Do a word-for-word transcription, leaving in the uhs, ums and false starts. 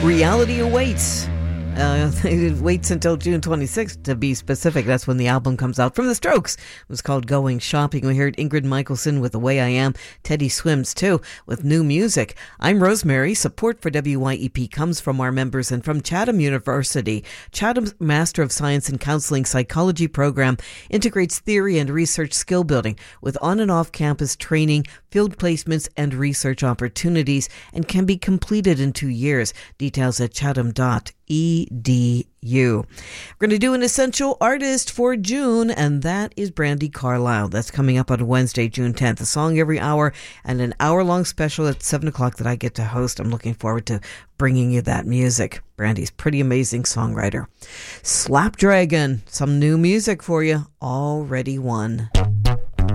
Reality Awaits. Uh, it waits until June twenty-sixth to be specific. That's when the album comes out. From The Strokes, it was called Going Shopping. We heard Ingrid Michaelson with The Way I Am. Teddy Swims, too, with new music. I'm Rosemary. Support for W Y E P comes from our members and from Chatham University. Chatham's Master of Science in Counseling Psychology program integrates theory and research skill building with on and off campus training, field placements, and research opportunities, and can be completed in two years. Details at chatham dot e d u. We're going to do an essential artist for June, and that is Brandi Carlile. That's coming up on Wednesday, June tenth. A song every hour and an hour-long special at seven o'clock that I get to host. I'm looking forward to bringing you that music. Brandi's pretty amazing songwriter. Slapdragon, some new music for you. Already Won.